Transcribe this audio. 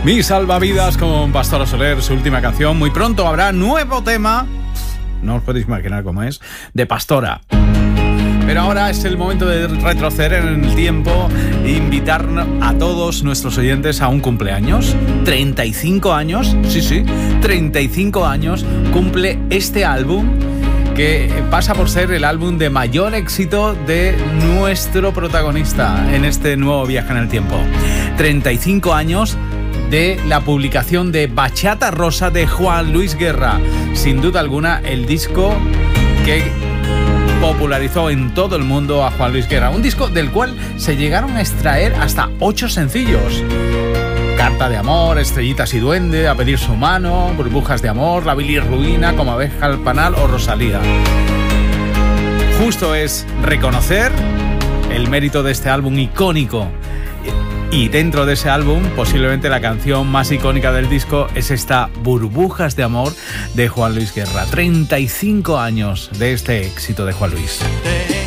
Mi salvavidas con Pastora Soler, su última canción. Muy pronto habrá nuevo tema, no os podéis imaginar cómo es, de Pastora. Pero ahora es el momento de retroceder en el tiempo e invitar a todos nuestros oyentes a un cumpleaños. 35 años, sí, 35 años cumple este álbum, que pasa por ser el álbum de mayor éxito de nuestro protagonista en este nuevo viaje en el tiempo. 35 años de la publicación de Bachata Rosa de Juan Luis Guerra. Sin duda alguna, el disco que popularizó en todo el mundo a Juan Luis Guerra. Un disco del cual se llegaron a extraer hasta 8 sencillos. Carta de amor, Estrellitas y duende, A pedir su mano, Burbujas de amor, La bilirruina, Como abeja al panal o Rosalía. Justo es reconocer el mérito de este álbum icónico. Y dentro de ese álbum, posiblemente la canción más icónica del disco es esta Burbujas de amor de Juan Luis Guerra. 35 años de este éxito de Juan Luis.